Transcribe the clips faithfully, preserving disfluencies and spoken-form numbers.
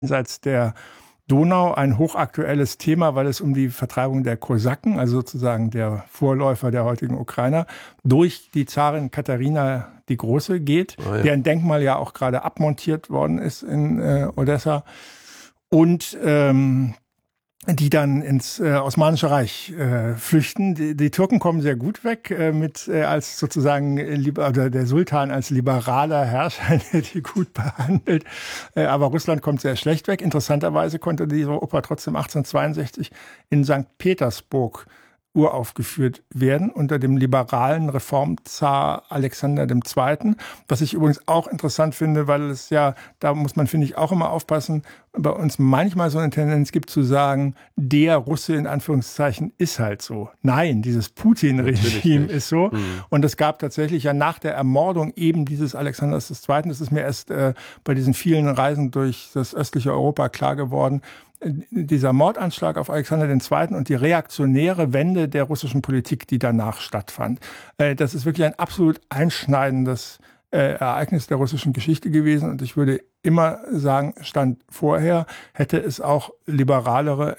jenseits der Donau ein hochaktuelles Thema, weil es um die Vertreibung der Kosaken, also sozusagen der Vorläufer der heutigen Ukrainer, durch die Zarin Katharina die Große geht, oh ja. deren Denkmal ja auch gerade abmontiert worden ist in äh, Odessa. Und ähm, die dann ins äh, Osmanische Reich äh, flüchten. Die, die Türken kommen sehr gut weg, äh, mit äh, als sozusagen äh, oder der Sultan als liberaler Herrscher, der die gut behandelt. Äh, aber Russland kommt sehr schlecht weg. Interessanterweise konnte diese Oper trotzdem achtzehnhundertzweiundsechzig in Sankt Petersburg uraufgeführt werden unter dem liberalen Reformzar Alexander der Zweite. Was ich übrigens auch interessant finde, weil es ja, da muss man, finde ich, auch immer aufpassen, bei uns manchmal so eine Tendenz gibt zu sagen, der Russe in Anführungszeichen ist halt so. Nein, dieses Putin-Regime ist so. Mhm. Und es gab tatsächlich ja nach der Ermordung eben dieses Alexanders des Zweiten, das ist mir erst äh, bei diesen vielen Reisen durch das östliche Europa klar geworden, dieser Mordanschlag auf Alexander den Zweiten und die reaktionäre Wende der russischen Politik, die danach stattfand. Das ist wirklich ein absolut einschneidendes Ereignis der russischen Geschichte gewesen. Und ich würde immer sagen, Stand vorher hätte es auch liberalere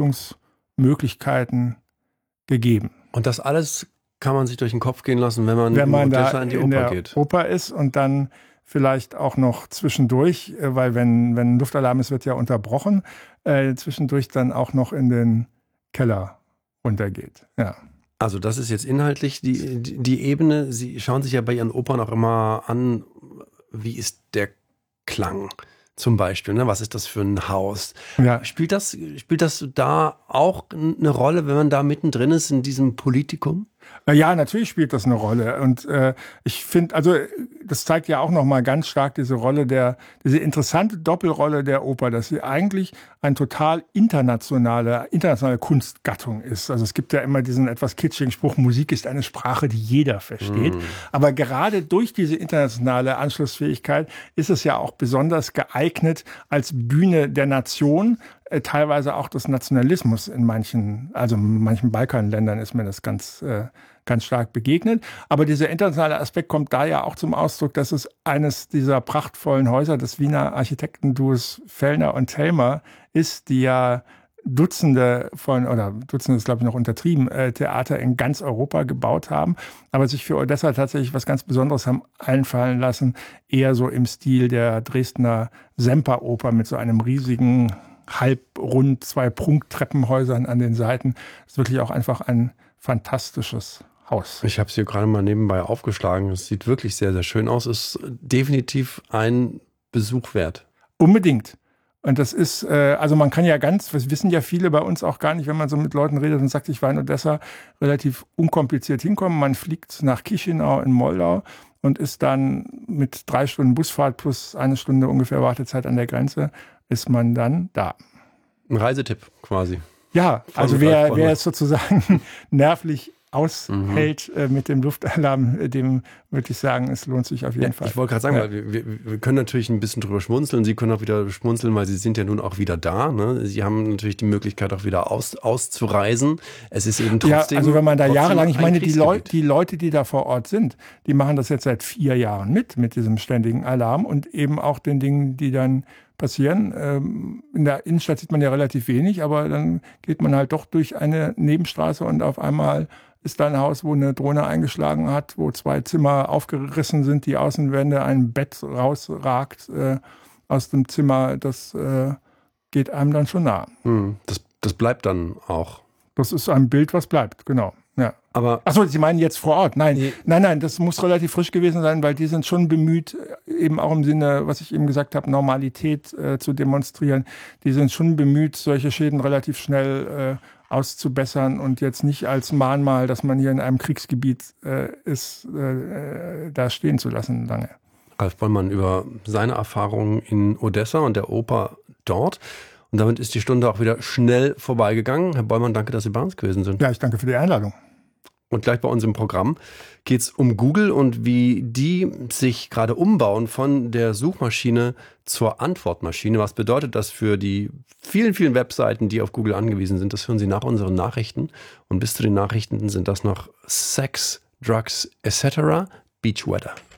Entwicklungsmöglichkeiten gegeben. Und das alles kann man sich durch den Kopf gehen lassen, wenn man, wenn man da in die in Oper der geht. Oper ist und dann vielleicht auch noch zwischendurch, weil wenn, wenn Luftalarm ist, wird ja unterbrochen, äh, zwischendurch dann auch noch in den Keller runtergeht. Ja. Also das ist jetzt inhaltlich die, die, die Ebene. Sie schauen sich ja bei Ihren Opern auch immer an, wie ist der Klang zum Beispiel, ne? Was ist das für ein Haus? Ja. Spielt das, spielt das da auch eine Rolle, wenn man da mittendrin ist in diesem Politikum? Ja, natürlich spielt das eine Rolle. Und äh, ich finde, also das zeigt ja auch nochmal ganz stark diese Rolle der, diese interessante Doppelrolle der Oper, dass sie eigentlich eine total internationale, internationale Kunstgattung ist. Also es gibt ja immer diesen etwas kitschigen Spruch, Musik ist eine Sprache, die jeder versteht. Mm. Aber gerade durch diese internationale Anschlussfähigkeit ist es ja auch besonders geeignet als Bühne der Nation, äh, teilweise auch des Nationalismus in manchen, also in manchen Balkanländern ist mir das ganz äh, ganz stark begegnet. Aber dieser internationale Aspekt kommt da ja auch zum Ausdruck, dass es eines dieser prachtvollen Häuser des Wiener Architektenduos Fellner und Thälmer ist, die ja Dutzende von, oder Dutzende ist glaube ich noch untertrieben, äh, Theater in ganz Europa gebaut haben, aber sich für Odessa tatsächlich was ganz Besonderes haben einfallen lassen, eher so im Stil der Dresdner Semperoper mit so einem riesigen, halbrund, zwei Prunktreppenhäusern an den Seiten. Das ist wirklich auch einfach ein fantastisches Haus. Ich habe es hier gerade mal nebenbei aufgeschlagen. Es sieht wirklich sehr, sehr schön aus. Ist definitiv ein Besuch wert. Unbedingt. Und das ist, äh, also man kann ja ganz, das wissen ja viele bei uns auch gar nicht, wenn man so mit Leuten redet und sagt, ich war in Odessa, relativ unkompliziert hinkommen. Man fliegt nach Chisinau in Moldau und ist dann mit drei Stunden Busfahrt plus eine Stunde ungefähr Wartezeit an der Grenze, ist man dann da. Ein Reisetipp quasi. Ja, also wer, wer es sozusagen nervlich aushält mhm. äh, mit dem Luftalarm, dem würde ich sagen, es lohnt sich auf jeden ja, Fall. Ich wollte gerade sagen, ja. weil wir, wir, wir können natürlich ein bisschen drüber schmunzeln. Sie können auch wieder schmunzeln, weil Sie sind ja nun auch wieder da. Ne? Sie haben natürlich die Möglichkeit, auch wieder aus, auszureisen. Es ist eben trotzdem... Ja, also wenn man da jahrelang, ich meine, die, Leu die Leute, die da vor Ort sind, die machen das jetzt seit vier Jahren mit, mit diesem ständigen Alarm und eben auch den Dingen, die dann passieren. In der Innenstadt sieht man ja relativ wenig, aber dann geht man halt doch durch eine Nebenstraße und auf einmal ist da ein Haus, wo eine Drohne eingeschlagen hat, wo zwei Zimmer aufgerissen sind, die Außenwände, ein Bett rausragt äh, aus dem Zimmer. Das äh, geht einem dann schon nah. Hm, das, das bleibt dann auch. Das ist ein Bild, was bleibt, genau. Ja. Aber Achso, Sie meinen jetzt vor Ort? Nein, nee. nein, nein, das muss relativ frisch gewesen sein, weil die sind schon bemüht, eben auch im Sinne, was ich eben gesagt habe, Normalität äh, zu demonstrieren. Die sind schon bemüht, solche Schäden relativ schnell äh, auszubessern und jetzt nicht als Mahnmal, dass man hier in einem Kriegsgebiet äh, ist, äh, da stehen zu lassen lange. Ralf Bollmann über seine Erfahrungen in Odessa und der Oper dort. Und damit ist die Stunde auch wieder schnell vorbeigegangen. Herr Bollmann, danke, dass Sie bei uns gewesen sind. Ja, ich danke für die Einladung. Und gleich bei uns im Programm geht es um Google und wie die sich gerade umbauen von der Suchmaschine zur Antwortmaschine. Was bedeutet das für die vielen, vielen Webseiten, die auf Google angewiesen sind? Das hören Sie nach unseren Nachrichten. Und bis zu den Nachrichten sind das noch Sex, Drugs et cetera. Beach Weather.